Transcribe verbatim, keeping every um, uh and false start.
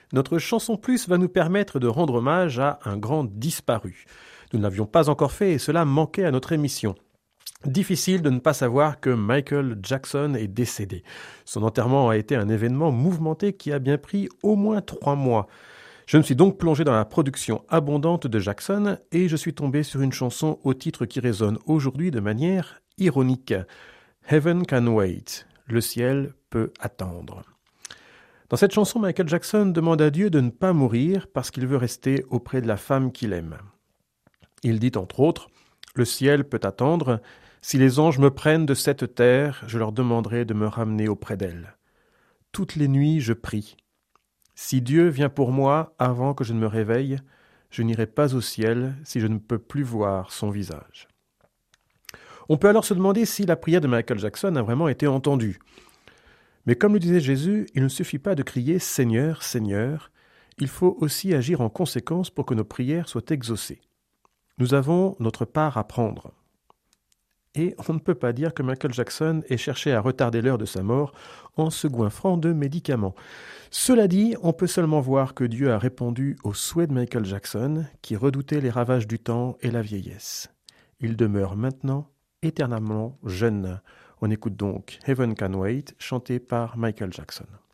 Notre chanson plus va nous permettre de rendre hommage à un grand disparu. Nous ne l'avions pas encore fait et cela manquait à notre émission. Difficile de ne pas savoir que Michael Jackson est décédé. Son enterrement a été un événement mouvementé qui a bien pris au moins trois mois. Je me suis donc plongé dans la production abondante de Jackson et je suis tombé sur une chanson au titre qui résonne aujourd'hui de manière ironique. Heaven Can Wait. Le ciel peut attendre. Dans cette chanson, Michael Jackson demande à Dieu de ne pas mourir parce qu'il veut rester auprès de la femme qu'il aime. Il dit entre autres « Le ciel peut attendre. Si les anges me prennent de cette terre, je leur demanderai de me ramener auprès d'elle. Toutes les nuits, je prie. Si Dieu vient pour moi avant que je ne me réveille, je n'irai pas au ciel si je ne peux plus voir son visage. » On peut alors se demander si la prière de Michael Jackson a vraiment été entendue. Mais comme le disait Jésus, il ne suffit pas de crier « Seigneur, Seigneur », il faut aussi agir en conséquence pour que nos prières soient exaucées. Nous avons notre part à prendre. Et on ne peut pas dire que Michael Jackson ait cherché à retarder l'heure de sa mort en se goinfrant de médicaments. Cela dit, on peut seulement voir que Dieu a répondu aux souhaits de Michael Jackson, qui redoutait les ravages du temps et la vieillesse. Il demeure maintenant éternellement jeune. On écoute donc Heaven Can Wait, chanté par Michael Jackson.